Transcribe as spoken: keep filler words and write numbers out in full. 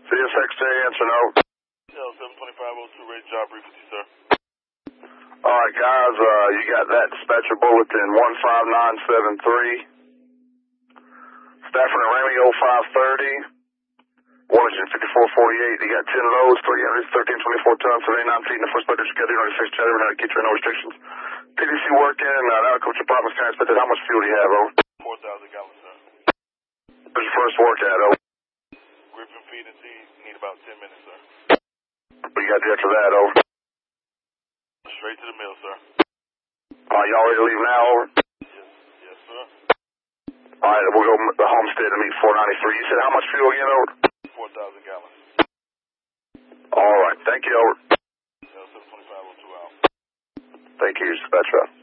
C S X J, answer no. Yeah, seven twenty-five oh two, ready job brief with you, sir. Alright, guys, uh, you got that dispatcher bulletin one five nine seven three. Stafford and Ramey oh five thirty. Washington fifty-four forty-eight. You got ten loads, three hundred thirteen twenty-four tons, seventy-nine feet in the first bucket together, you know, six chat, every night, keep your no restrictions. P D C working, uh, now coach apartments kind of expected. How much fuel do you have, over? four thousand gallons, sir. Where's your first work at, over? Griffin feed and tea, need about ten minutes, sir. What you got to do after that, over? Straight to the mill, sir. Alright, y'all ready to leave now, over? Yes, yes, sir. Alright, we'll go to the homestead to meet four ninety-three. You said how much fuel again, over? four thousand gallons. Alright, thank you, over. Yeah, seven twenty-five oh two out. Thank you, dispatcher.